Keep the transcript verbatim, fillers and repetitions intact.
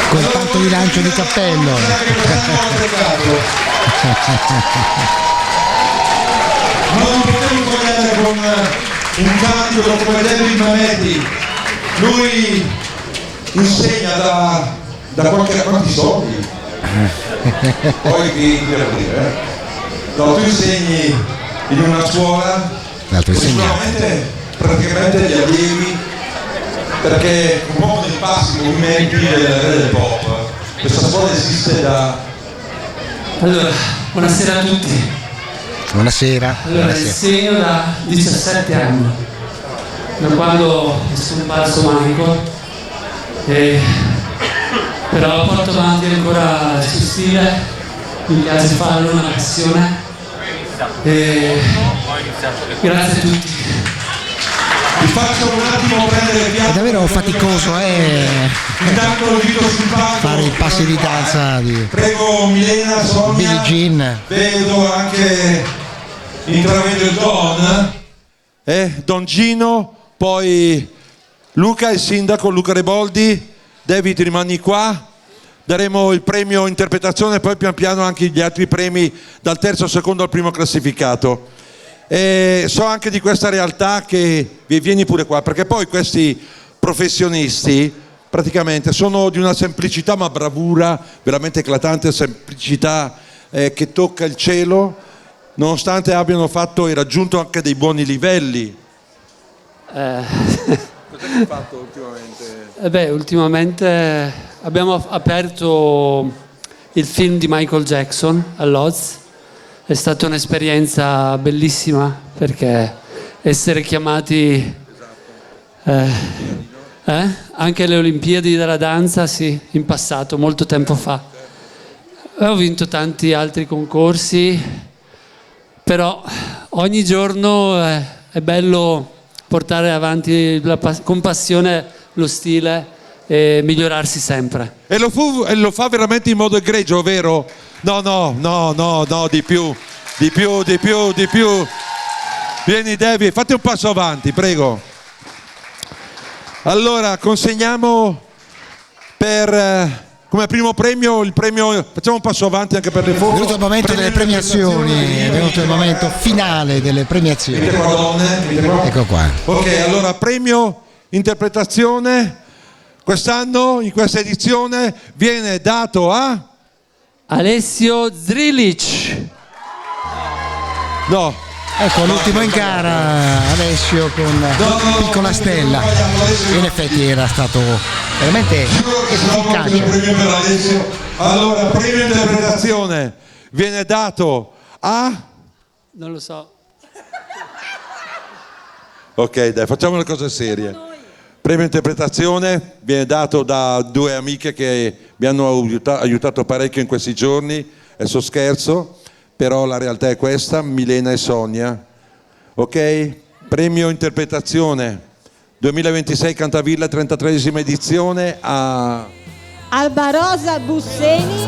Con tanto di lancio di cappello. Non potevo sbagliare con un candido come David Mametti. Lui insegna da, da qualche, quanti soldi? Poi che per dire, eh? No, tu insegni in una scuola, sicuramente praticamente gli allievi, perché un po' nei passi movimenti del, del pop. Questa scuola esiste da... Allora, buonasera a tutti. Buonasera. Allora, Buonasera. insegno da diciassette anni, da quando è scomparso Michael, e però porto avanti ancora il suo stile, mi piace farlo, una passione, e grazie a tutti. Vi faccio un attimo prendere piano. È davvero faticoso eh, Intanto lo invito sul palco. fare i passi di danza di Prego Milena, Sonia. Billie Jean. Vedo anche, intravedo il Don. Eh, Don Gino, poi Luca, il sindaco, Luca Reboldi. David, rimani qua. Daremo il premio interpretazione e poi pian piano anche gli altri premi dal terzo al secondo al primo classificato. E so anche di questa realtà che vieni pure qua, perché poi questi professionisti praticamente sono di una semplicità ma bravura veramente eclatante, semplicità eh, che tocca il cielo, nonostante abbiano fatto e raggiunto anche dei buoni livelli. Eh, Cosa hai fatto ultimamente? eh beh, ultimamente abbiamo aperto il film di Michael Jackson all'Oz. È stata un'esperienza bellissima, perché essere chiamati eh, eh, anche alle Olimpiadi della danza, sì, in passato, molto tempo fa. Ho vinto tanti altri concorsi, però ogni giorno è, è bello portare avanti la, con passione lo stile e migliorarsi sempre. E lo, fu, e lo fa veramente in modo egregio, vero? No, no, no, no, no, di più, di più, di più, di più. Vieni Debbie, fate un passo avanti, prego. Allora, consegniamo per, eh, come primo premio, il premio, facciamo un passo avanti anche per le foto. È venuto il momento delle premiazioni, è venuto il momento finale delle premiazioni. Venite qua, donne, venite qua. Ecco qua. Ok, allora premio interpretazione, quest'anno, in questa edizione, viene dato a... Alessio Zrilic. No. Ecco l'ultimo in gara, Alessio con piccola stella. In effetti era stato veramente efficace. Premio per Alessio. Allora, premio interpretazione viene dato a... Non lo so. Ok, dai, facciamo le cose serie. Premio interpretazione viene dato da due amiche che mi hanno aiuta- aiutato parecchio in questi giorni. Adesso scherzo, però la realtà è questa, Milena e Sonia. Ok? Premio interpretazione duemilaventisei Cantavilla, trentatreesima edizione a... Alba Rosa Busseni